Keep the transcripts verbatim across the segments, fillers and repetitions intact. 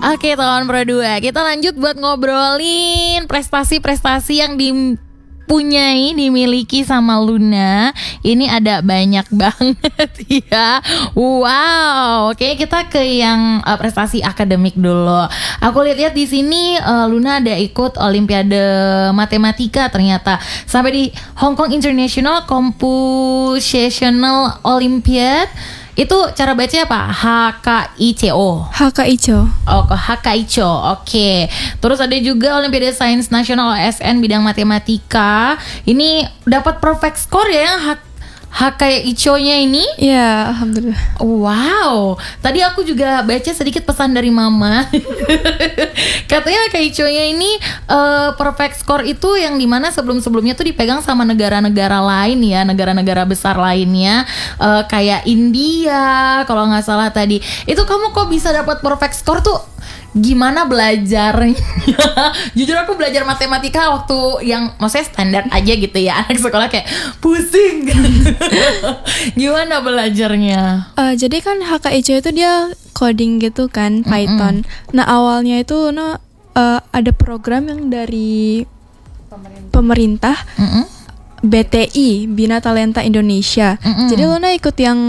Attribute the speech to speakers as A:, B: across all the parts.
A: Oke teman Pro dua, kita lanjut buat ngobrolin prestasi-prestasi yang dipunyai, dimiliki sama Luna. Ini ada banyak banget ya. Wow, oke kita ke yang uh, prestasi akademik dulu. Aku lihat-lihat di sini uh, Luna ada ikut Olimpiade Matematika ternyata. Sampai di Hong Kong International Computational Olympiad. Itu cara baca apa? H K I C O.
B: H K I C O.
A: Oh, H K I C O. Oke. Terus ada juga Olimpiade Sains Nasional O S N bidang matematika. Ini dapat perfect score ya H H K I C O-nya ini?
B: Ya, alhamdulillah.
A: Wow. Tadi aku juga baca sedikit pesan dari mama. Katanya H K I C O-nya ini uh, perfect score itu yang dimana sebelum-sebelumnya tuh dipegang sama negara-negara lain ya, negara-negara besar lainnya, uh, kayak India kalau nggak salah tadi. Itu kamu kok bisa dapat perfect score tuh? Gimana belajarnya? Jujur aku belajar matematika waktu yang maksudnya standar aja gitu ya. Anak sekolah kayak pusing. Gimana belajarnya?
B: Uh, jadi kan H K I C O itu dia coding gitu kan, Python. Mm-hmm. Nah awalnya itu Luna uh, ada program yang dari pemerintah, pemerintah mm-hmm. B T I, Bina Talenta Indonesia. Mm-hmm. Jadi Luna ikut yang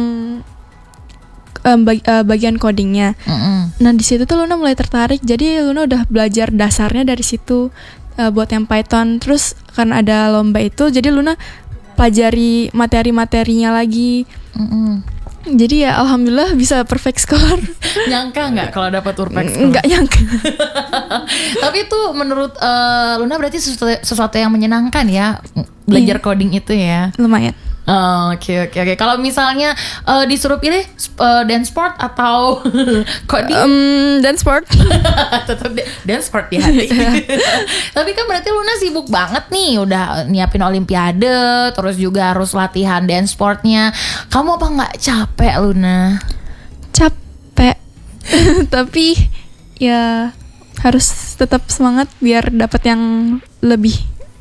B: um, bag, uh, bagian codingnya. Mm-hmm. Nah di situ tuh Luna mulai tertarik. Jadi Luna udah belajar dasarnya dari situ uh, buat yang Python. Terus karena ada lomba itu, jadi Luna pelajari materi-materinya lagi. Mm-hmm. Jadi ya alhamdulillah bisa perfect score.
A: Nyangka nggak kalau dapat perfect score?
B: Nggak nyangka.
A: Tapi itu menurut uh, Luna berarti sesuatu, sesuatu yang menyenangkan ya, belajar yeah. coding itu ya.
B: Lumayan.
A: Oke oke oke. Kalau misalnya uh, disuruh pilih uh, dance sport atau coding?
B: Um, dance sport.
A: Tetap dance sport di hati. Tapi kan berarti Luna sibuk banget nih, udah nyiapin Olimpiade, terus juga harus latihan dance sportnya. Kamu apa nggak capek Luna?
B: Capek. Tapi ya harus tetap semangat biar dapat yang lebih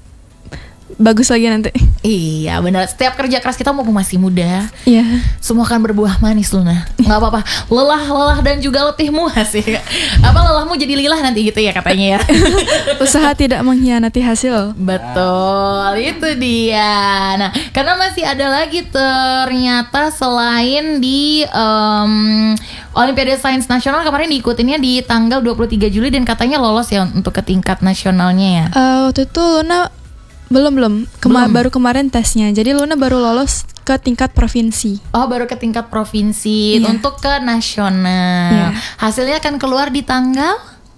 B: bagus lagi nanti.
A: Iya benar. Setiap kerja keras kita mumpung masih muda,
B: iya,
A: semua akan berbuah manis Luna. Gak apa-apa. Lelah, lelah dan juga letihmu hasil. Apa lelahmu jadi lilah nanti gitu ya katanya ya.
B: Usaha tidak mengkhianati hasil.
A: Betul, itu dia. Nah karena masih ada lagi ternyata selain di um, Olimpiade Sains Nasional kemarin diikutinnya di tanggal dua puluh tiga Juli dan katanya lolos ya untuk ke tingkat nasionalnya ya.
B: uh, Waktu itu Luna Belum belum, Kema- belum. Baru kemarin tesnya. Jadi Luna baru lolos ke tingkat provinsi.
A: Oh baru ke tingkat provinsi, yeah. Untuk ke nasional, yeah. Hasilnya akan keluar di tanggal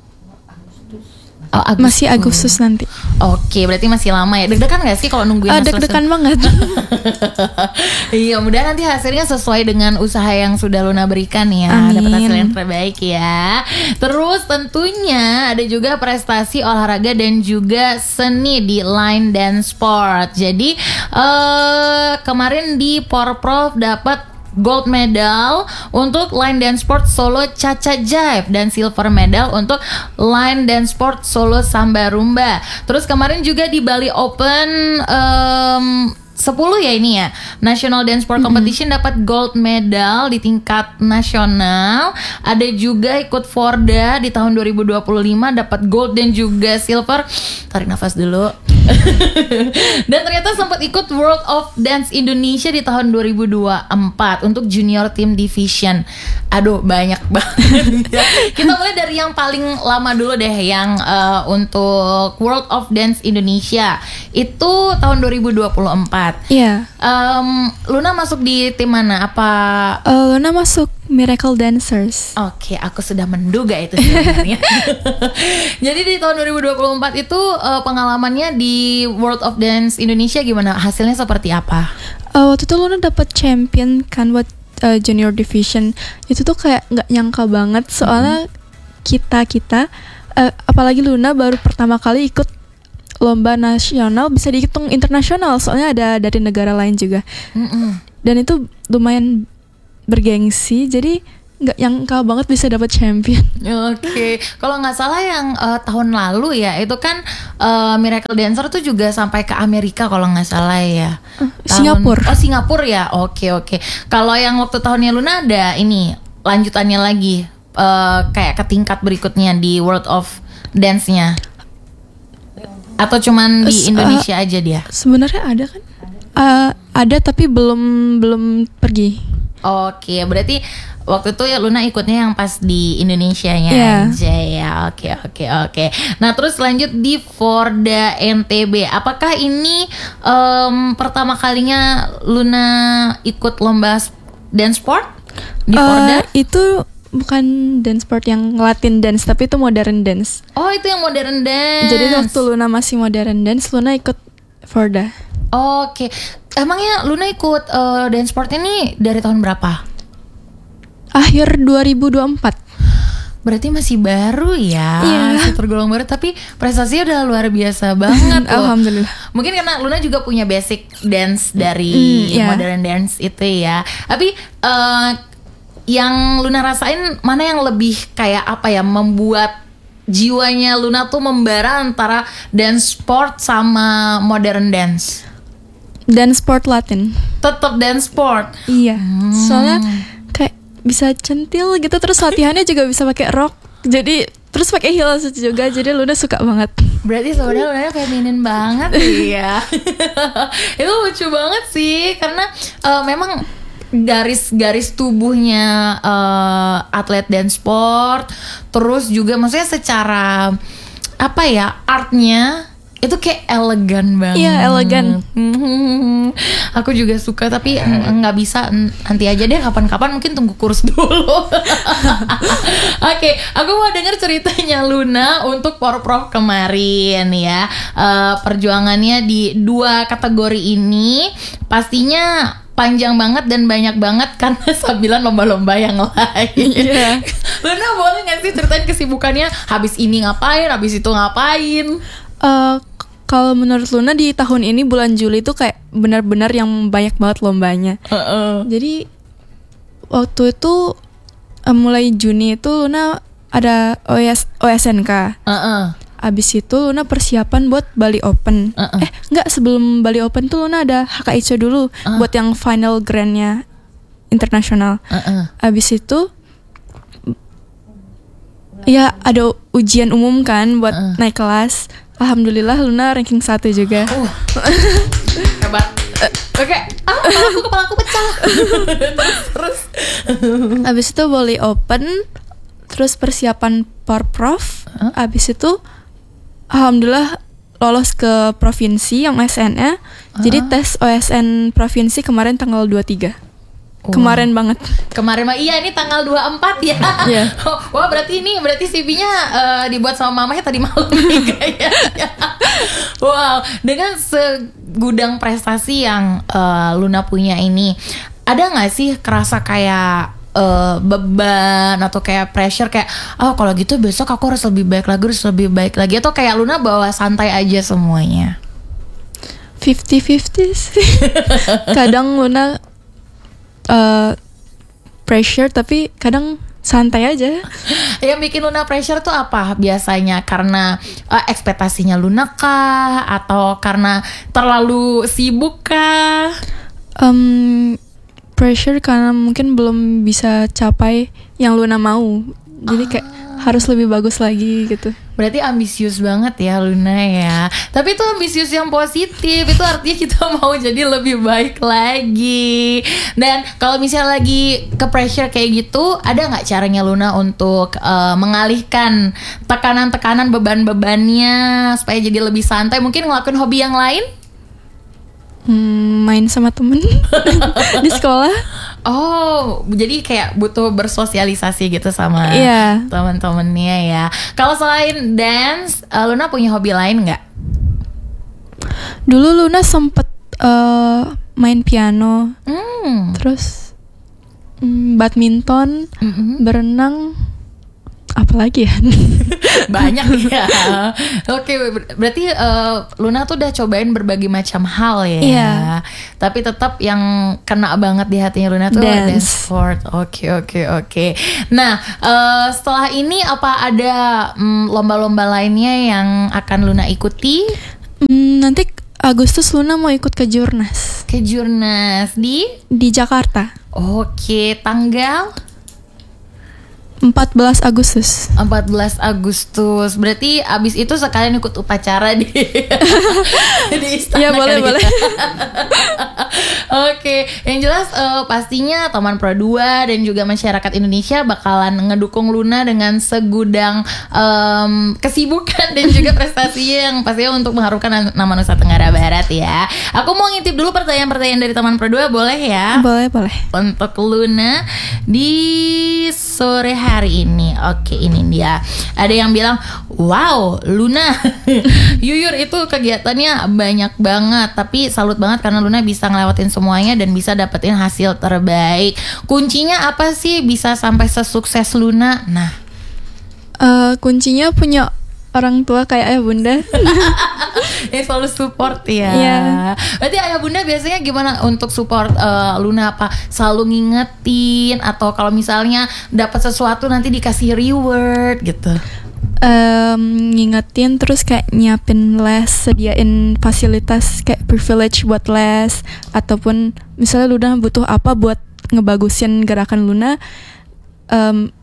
B: oh, Agustus. Masih Agustus nanti.
A: Oke berarti masih lama ya. Deg-degan gak sih kalau nungguin?
B: uh, Deg-degan banget.
A: Iya mudah nanti hasilnya sesuai dengan usaha yang sudah Luna berikan ya. Dapat hasil yang terbaik ya. Terus tentunya ada juga prestasi olahraga dan juga seni di line dance sport. Jadi uh, kemarin di Porprov dapat gold medal untuk line dance sport solo Cha-Cha Jive dan silver medal untuk line dance sport solo Samba Rumba. Terus kemarin juga di Bali Open um, sepuluh ya ini ya, National Dance Sport Competition, mm-hmm. dapat gold medal di tingkat nasional. Ada juga ikut Forda di tahun dua ribu dua puluh lima dapat gold dan juga silver. Tarik nafas dulu. Dan ternyata sempat ikut World of Dance Indonesia di tahun dua ribu dua puluh empat untuk junior team division. Aduh banyak banget. Kita mulai dari yang paling lama dulu deh, yang uh, untuk World of Dance Indonesia itu tahun dua ribu dua puluh empat.
B: Iya.
A: Um, Luna masuk di tim mana? Apa?
B: Uh, Luna masuk Miracle Dancers.
A: Oke, aku sudah menduga itu sebenarnya. Jadi di tahun dua ribu dua puluh empat itu uh, pengalamannya di World of Dance Indonesia gimana? Hasilnya seperti apa?
B: Uh, waktu itu Luna dapat champion kan buat uh, junior division. Itu tuh kayak nggak nyangka banget soalnya mm-hmm. kita kita uh, apalagi Luna baru pertama kali ikut lomba nasional bisa dihitung internasional, soalnya ada dari negara lain juga. Mm-mm. Dan itu lumayan bergengsi, jadi nggak nyangka banget bisa dapat champion.
A: Oke, okay. Kalau nggak salah yang uh, tahun lalu ya itu kan uh, Miracle Dancer tuh juga sampai ke Amerika kalau nggak salah ya.
B: Uh, Singapura.
A: Oh Singapura ya, oke okay, oke. Okay. Kalau yang waktu tahunnya Luna ada ini lanjutannya lagi uh, kayak ke tingkat berikutnya di World of Dance-nya? Atau cuman di Indonesia uh, aja dia?
B: Sebenarnya ada kan? Uh, ada tapi belum belum pergi.
A: Oke, berarti waktu itu ya Luna ikutnya yang pas di Indonesianya
B: yeah.
A: aja ya. Oke oke oke. Nah terus lanjut di Forda N T B. Apakah ini um, pertama kalinya Luna ikut lomba dance sport di Forda?
B: Uh, itu bukan dance sport yang Latin dance, tapi itu modern dance.
A: Oh itu yang modern dance.
B: Jadi waktu Luna masih modern dance, Luna ikut Forda.
A: Oke, emangnya Luna ikut uh, dance sport ini dari tahun berapa?
B: Akhir dua ribu dua puluh empat.
A: Berarti masih baru ya,
B: yeah.
A: masih tergolong baru, tapi prestasinya udah luar biasa banget loh.
B: Alhamdulillah.
A: Mungkin karena Luna juga punya basic dance dari
B: mm, yeah.
A: modern dance itu ya. Tapi uh, yang Luna rasain mana yang lebih kayak apa ya, membuat jiwanya Luna tuh membara antara dance sport sama modern dance?
B: Dance sport Latin.
A: Tetap dance sport.
B: Iya.
A: Hmm.
B: Soalnya kayak bisa centil gitu, terus latihannya juga bisa pakai rok. Jadi terus pakai heels juga, jadi Luna suka banget.
A: Berarti sebenarnya Luna feminin banget ya. Itu lucu banget sih, karena uh, memang garis-garis tubuhnya uh, atlet dance sport, terus juga maksudnya secara apa ya, artnya itu kayak elegan banget.
B: Iya, elegan.
A: Hmm, aku juga suka, tapi nggak bisa, nanti aja deh, kapan-kapan mungkin tunggu kursus dulu. Oke, okay, aku mau denger ceritanya Luna untuk Porprov kemarin ya. Uh, perjuangannya di dua kategori ini pastinya panjang banget dan banyak banget karena sambilan lomba-lomba yang lain.
B: Yeah.
A: Luna boleh nggak sih ceritain kesibukannya? Habis ini ngapain? Habis itu ngapain?
B: Uh, kalau menurut Luna di tahun ini bulan Juli itu kayak benar-benar yang banyak banget lombanya.
A: Uh-uh.
B: Jadi waktu itu uh, mulai Juni itu Luna ada O S, O S N K.
A: Uh-uh.
B: Abis itu Luna persiapan buat Bali Open.
A: Uh-uh.
B: Eh enggak, sebelum Bali Open tuh Luna ada H K I C dulu uh. buat yang final grandnya internasional.
A: Uh-uh.
B: Abis itu ya ada ujian umum kan buat uh. naik kelas. Alhamdulillah Luna ranking satu juga.
A: Uh. Hebat. Oke, okay. ah, kepalaku kepalaku pecah. terus terus.
B: Abis itu Bali Open, terus persiapan Porprov. Huh? Abis itu alhamdulillah lolos ke provinsi yang O S N-nya. Uh-huh. Jadi tes O S N provinsi kemarin tanggal dua puluh tiga. Wow. Kemarin banget.
A: Kemarin mah iya, ini tanggal dua puluh empat ya. Yeah. Wah, berarti ini berarti C V-nya uh, dibuat sama mamanya tadi malam nih kayaknya. Wow, dengan segudang prestasi yang uh, Luna punya ini, ada nggak sih kerasa kayak uh, beban atau kayak pressure kayak oh kalau gitu besok aku harus lebih baik lagi, harus lebih baik lagi, atau kayak Luna bawa santai aja semuanya?
B: fifty-fifty sih. Kadang Luna Uh, pressure tapi kadang santai aja.
A: Yang bikin Luna pressure tuh apa biasanya? Karena uh, ekspektasinya Luna kah? Atau karena terlalu sibuk kah?
B: Um, pressure karena mungkin belum bisa capai yang Luna mau. Jadi kayak ah. harus lebih bagus lagi gitu.
A: Berarti ambisius banget ya Luna ya. Tapi itu ambisius yang positif. Itu artinya kita mau jadi lebih baik lagi. Dan kalau misalnya lagi ke pressure kayak gitu, ada gak caranya Luna untuk uh, mengalihkan tekanan-tekanan, beban-bebannya supaya jadi lebih santai? Mungkin ngelakuin hobi yang lain?
B: Hmm, main sama temen di sekolah.
A: Oh, jadi kayak butuh bersosialisasi gitu sama
B: yeah.
A: teman-temannya ya. Kalau selain dance, uh, Luna punya hobi lain nggak?
B: Dulu Luna sempet uh, main piano,
A: mm.
B: terus um, badminton, mm-hmm. berenang, apa lagi ya?
A: Banyak ya. Oke, ber- berarti uh, Luna tuh udah cobain berbagai macam hal ya.
B: Yeah.
A: Tapi tetap yang kena banget di hatinya Luna tuh
B: dance,
A: dance sport. Oke, oke, oke. Nah, uh, setelah ini apa ada um, lomba-lomba lainnya yang akan Luna ikuti?
B: Hmm, nanti Agustus Luna mau ikut ke Jurnas.
A: Ke Jurnas di?
B: Di Jakarta.
A: Oke, tanggal?
B: empat belas Agustus.
A: empat belas Agustus. Berarti abis itu sekalian ikut upacara di di istana.
B: Ya boleh
A: kali
B: boleh.
A: ya. Oke, yang jelas uh, pastinya Taman Pro dua dan juga masyarakat Indonesia bakalan ngedukung Luna dengan segudang um, kesibukan dan juga prestasinya yang pastinya untuk mengharumkan nama Nusa Tenggara Barat ya. Aku mau ngintip dulu pertanyaan-pertanyaan dari Taman Pro dua, boleh ya?
B: Boleh boleh.
A: Untuk Luna di sore hari ini. Oke, ini dia. Ada yang bilang, wow, Luna Yuyur itu kegiatannya banyak banget, tapi salut banget karena Luna bisa ngelewatin semuanya dan bisa dapetin hasil terbaik. Kuncinya apa sih bisa sampai sesukses Luna? Nah,
B: Uh, kuncinya punya orang tua kayak ayah bunda.
A: yang selalu support ya.
B: Yeah.
A: Berarti ayah bunda biasanya gimana untuk support uh, Luna? Apa selalu ngingetin atau kalau misalnya dapat sesuatu nanti dikasih reward gitu?
B: Um, ngingetin, terus kayak nyiapin les, sediain fasilitas kayak privilege buat les, ataupun misalnya Luna butuh apa buat ngebagusin gerakan Luna, um,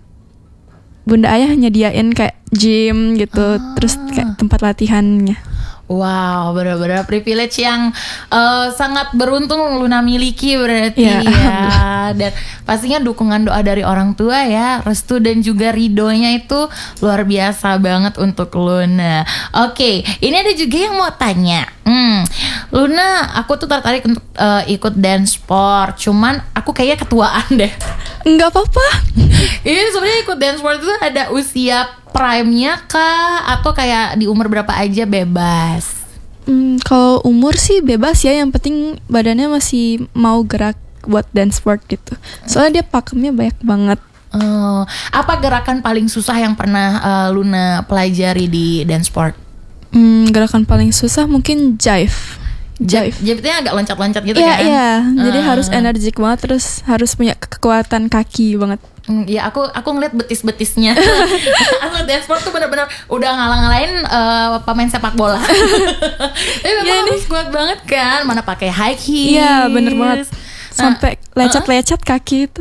B: bunda ayah nyediain kayak gym gitu, ah. terus kayak tempat latihannya.
A: Wow, benar-benar privilege yang uh, sangat beruntung Luna miliki berarti
B: yeah.
A: ya. Dan pastinya dukungan doa dari orang tua ya, restu dan juga ridonya itu luar biasa banget untuk Luna. Oke, ini ada juga yang mau tanya. Hmm, Luna, aku tuh tertarik untuk uh, ikut dance sport, cuman aku kayaknya ketuaan deh.
B: Enggak apa-apa.
A: Ini sebenarnya ikut dance sport itu ada usia prime-nya kah atau kayak di umur berapa aja bebas?
B: Hmm, kalau umur sih bebas ya, yang penting badannya masih mau gerak buat dance sport gitu. Soalnya dia pakemnya banyak banget.
A: Uh, apa gerakan paling susah yang pernah uh, Luna pelajari di dance sport?
B: Hmm, gerakan paling susah mungkin jive. Jive.
A: Jive-nya agak loncat-loncat gitu
B: yeah,
A: kan?
B: Iya, yeah. Jadi
A: uh.
B: harus energik banget, terus harus punya kekuatan kaki banget.
A: Hmm, ya aku aku ngeliat betis-betisnya. Aku dance sport tuh benar-benar udah ngalang-ngalain uh, pemain sepak bola. Tapi memang yeah, harus kuat banget kan, mana pakai high heels.
B: Iya, yeah, bener banget. Sampai nah, lecet-lecet uh? kaki itu.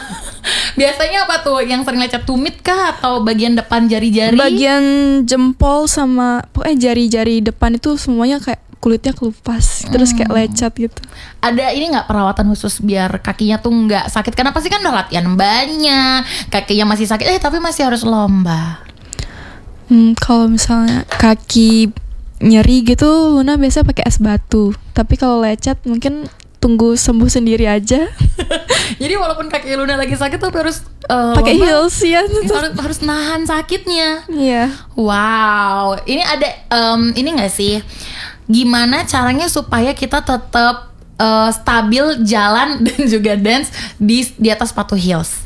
A: Biasanya apa tuh yang sering lecet, tumit kah atau bagian depan jari-jari?
B: Bagian jempol sama pokoknya jari-jari depan itu semuanya kayak kulitnya kelupas, hmm. terus kayak lecet gitu.
A: Ada ini nggak perawatan khusus biar kakinya tuh nggak sakit? Karena pasti kan udah latihan banyak, kakinya masih sakit, eh tapi masih harus lomba.
B: Hmm, kalau misalnya kaki nyeri gitu, Luna biasa pakai es batu. Tapi kalau lecet mungkin tunggu sembuh sendiri aja.
A: Jadi walaupun kaki Luna lagi sakit tapi harus uh,
B: pakai heels ya.
A: Harus harus nahan sakitnya.
B: Iya.
A: Wow, ini ada um, ini nggak sih? Gimana caranya supaya kita tetap uh, stabil jalan dan juga dance di di atas sepatu heels?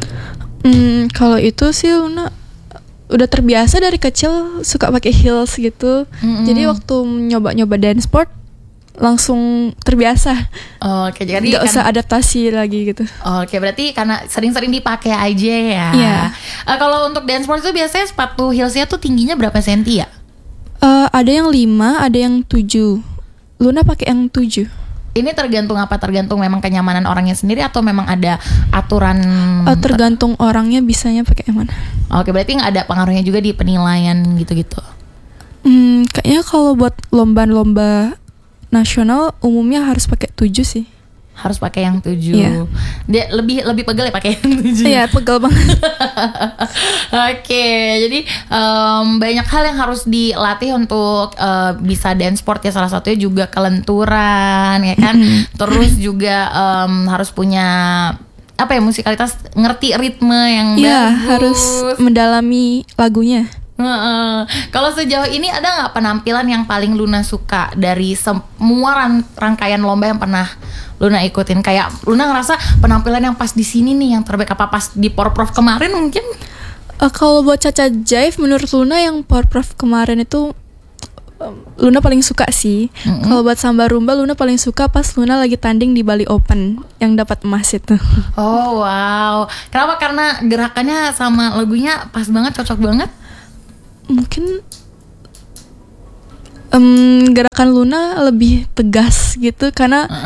B: Hmm, kalau itu sih Luna udah terbiasa dari kecil suka pakai heels gitu. Mm-hmm. Jadi waktu nyoba-nyoba dance sport langsung terbiasa.
A: Oh, oke, jadi
B: nggak
A: kan,
B: usah adaptasi lagi gitu.
A: Oh, oke, berarti karena sering-sering dipakai aja ya.
B: Yeah.
A: Uh, kalau untuk dance sport itu biasanya sepatu heelsnya tuh tingginya berapa senti ya?
B: Uh, ada yang lima, ada yang tujuh. Luna pakai yang tujuh.
A: Ini tergantung apa? Tergantung memang kenyamanan orangnya sendiri atau memang ada aturan?
B: Uh, tergantung ter- orangnya bisanya pakai yang mana.
A: Oke, berarti nggak ada pengaruhnya juga di penilaian gitu-gitu?
B: Hmm, kayaknya kalau buat lomba-lomba nasional umumnya harus pakai tujuh sih.
A: Harus pakai yang tujuh.
B: Yeah.
A: Dia lebih lebih pegel ya pakai yang tujuh.
B: Iya, yeah, pegel banget.
A: Oke, jadi um, banyak hal yang harus dilatih untuk uh, bisa dance sport ya. Salah satunya juga kelenturan ya kan. Terus juga um, harus punya apa ya, musikalitas, ngerti ritme yang
B: yeah,
A: bagus.
B: Harus mendalami lagunya.
A: Uh, kalau sejauh ini ada nggak penampilan yang paling Luna suka dari semua ran- rangkaian lomba yang pernah Luna ikutin? Kayak Luna ngerasa penampilan yang pas di sini nih yang terbaik, apa pas di Porprov kemarin mungkin?
B: Uh, kalau buat Caca Jive, menurut Luna yang Porprov kemarin itu um, Luna paling suka sih. Mm-hmm. Kalau buat Samba Rumba, Luna paling suka pas Luna lagi tanding di Bali Open yang dapat emas itu.
A: Oh wow, kenapa? Karena gerakannya sama lagunya pas banget, cocok banget.
B: Mungkin um, gerakan Luna lebih tegas gitu karena uh-uh.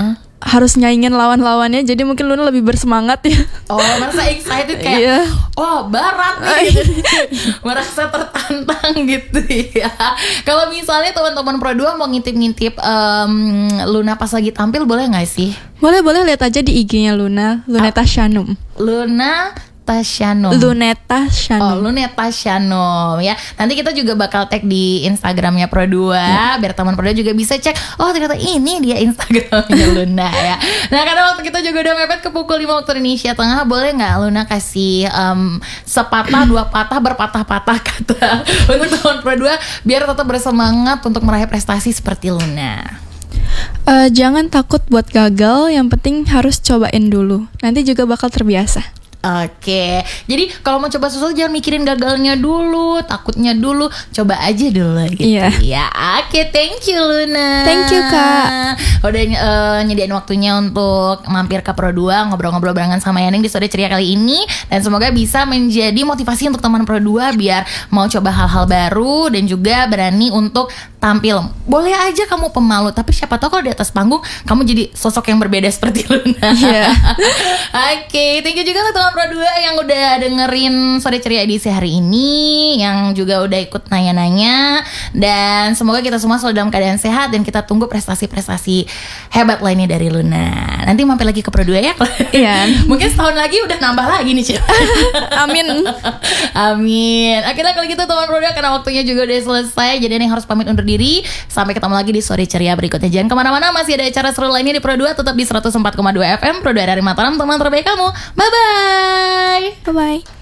B: harus nyaingin lawan-lawannya, jadi mungkin Luna lebih bersemangat ya.
A: Oh, merasa excited kayak
B: Iya.
A: oh berat nih gitu. Merasa tertantang gitu ya. Kalau misalnya teman-teman Pro dua mau ngintip-ngintip um, Luna pas lagi tampil boleh gak sih?
B: Boleh-boleh lihat aja di I G-nya Luna, Luneta Shanum.
A: Luna Tasyanum.
B: Luneta
A: Oh,
B: Shanum.
A: Luneta Shanum ya. Nanti kita juga bakal tag di Instagramnya Pro dua ya. Biar teman Pro dua juga bisa cek. Oh ternyata ini dia Instagramnya Luna ya. Nah karena waktu kita juga udah mepet ke pukul lima waktu Indonesia Tengah, boleh nggak Luna kasih um, sepatah dua patah berpatah-patah kata untuk teman Pro dua biar tetap bersemangat untuk meraih prestasi seperti Luna.
B: Uh, jangan takut buat gagal, yang penting harus cobain dulu. Nanti juga bakal terbiasa.
A: Oke, jadi kalau mau coba sesuatu jangan mikirin gagalnya dulu, takutnya dulu, coba aja dulu gitu.
B: Iya.
A: Ya, oke, thank you Luna.
B: Thank you, Kak.
A: Udah uh, nyediain waktunya untuk mampir ke Pro dua, ngobrol-ngobrol barengan sama Yaneng di Sore Ceria kali ini, dan semoga bisa menjadi motivasi untuk teman Pro dua biar mau coba hal-hal baru dan juga berani untuk tampil. Boleh aja kamu pemalu, tapi siapa tahu kalau di atas panggung kamu jadi sosok yang berbeda seperti Luna.
B: Iya.
A: Oke, thank you juga untuk teman Pro dua yang udah dengerin Sore Ceria edisi hari ini, yang juga udah ikut nanya-nanya, dan semoga kita semua selalu dalam keadaan sehat dan kita tunggu prestasi-prestasi hebat lainnya dari Luna. Nanti mampir lagi ke Pro dua ya.
B: Iya.
A: Mungkin setahun lagi udah nambah lagi nih, Cil.
B: Amin.
A: Amin. Oke lah kalau gitu teman Pro dua, karena waktunya juga udah selesai, jadi yang harus pamit undur diri. Sampai ketemu lagi di Sore Ceria berikutnya. Jangan kemana-mana, masih ada acara seru lainnya di Pro dua. Tetap di seratus empat koma dua F M Pro dua dari Mataram, teman terbaik kamu. Bye-bye.
B: Bye-bye.